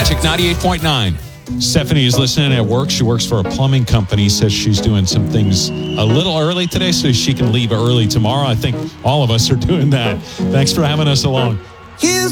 Magic 98.9. Stephanie is listening at work. She works for a plumbing company. Says she's doing some things a little early today so she can leave early tomorrow. I think all of us are doing that. Thanks for having us along. Here's